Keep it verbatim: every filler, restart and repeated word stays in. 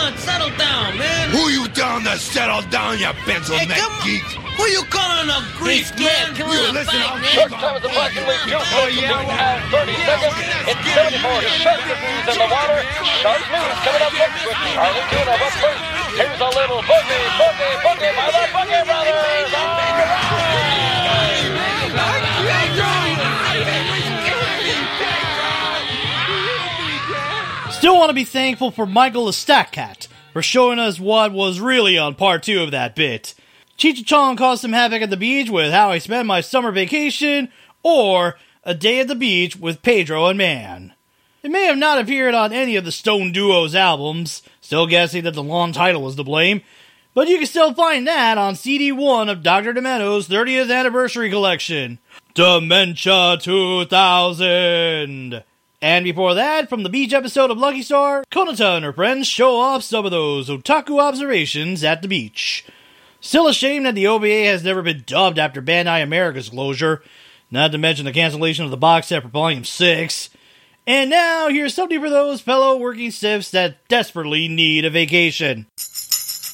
on, settle down, man. Who you telling to settle down, you pencil Hey, neck come on. geek? Who you calling a Greek, man? Come You on, listen, fight, I'll man. Short time of the black and white juice oh, yeah, and thirty seconds. It's seventy-four sharp degrees in the water. Sharp news coming up next with Charlie Tuna. But first, here's a little boogie, boogie, boogie by the Boogie Brothers. All Still want to be thankful for Michael the Stat Cat for showing us what was really on part two of that bit. Cheech and Chong caused some havoc at the beach with How I Spent My Summer Vacation, or A Day at the Beach with Pedro and Man. It may have not appeared on any of the Stone Duo's albums, still guessing that the long title was to blame, but you can still find that on C D one of Doctor Demento's thirtieth Anniversary Collection, Dementia two thousand. And before that, from the beach episode of Lucky Star, Konata and her friends show off some of those otaku observations at the beach. Still a shame that the O V A has never been dubbed after Bandai America's closure, not to mention the cancellation of the box set for Volume six. And now, here's something for those fellow working stiffs that desperately need a vacation.